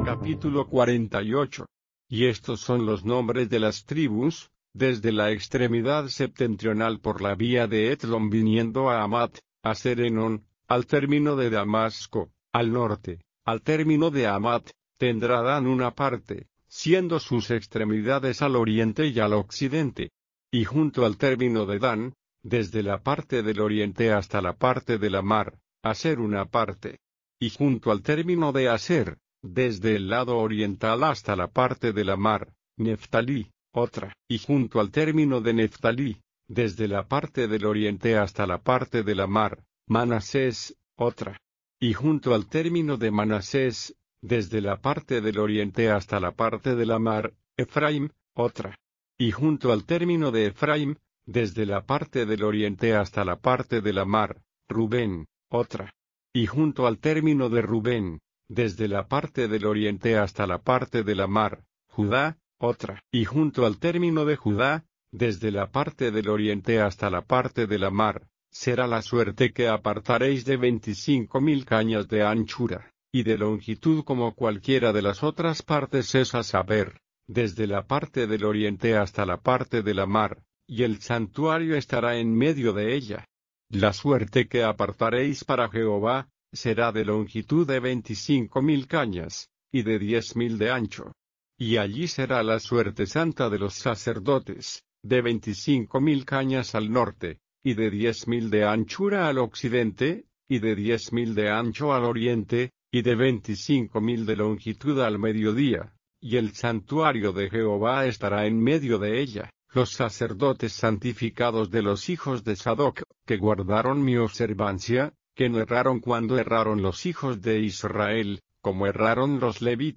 Capítulo 48. Y estos son los nombres de las tribus, desde la extremidad septentrional por la vía de Etlón viniendo a Hamat, a Serenón, al término de Damasco, al norte, al término de Hamat, tendrá Dan una parte, siendo sus extremidades al oriente y al occidente. Y junto al término de Dan, desde la parte del oriente hasta la parte de la mar, Aser una parte. Y junto al término de Aser, desde el lado oriental hasta la parte de la mar, Neftalí, otra. Y junto al término de Neftalí, desde la parte del oriente hasta la parte de la mar, Manasés, otra. Y junto al término de Manasés, desde la parte del oriente hasta la parte de la mar, Efraim, otra. Y junto al término de Efraim, desde la parte del oriente hasta la parte de la mar, Rubén, otra. Y junto al término de Rubén, desde la parte del oriente hasta la parte de la mar, Judá, otra. Y junto al término de Judá, desde la parte del oriente hasta la parte de la mar, será la suerte que apartaréis de 25.000 cañas de anchura, y de longitud como cualquiera de las otras partes es a saber, desde la parte del oriente hasta la parte de la mar, y el santuario estará en medio de ella. La suerte que apartaréis para Jehová, será de longitud de 25.000 cañas, y de 10.000 de ancho. Y allí será la suerte santa de los sacerdotes, de 25.000 cañas al norte, y de 10.000 de anchura al occidente, y de 10.000 de ancho al oriente, y de 25.000 de longitud al mediodía, y el santuario de Jehová estará en medio de ella. Los sacerdotes santificados de los hijos de Sadoc, que guardaron mi observancia, que no erraron cuando erraron los hijos de Israel, como erraron los levitas.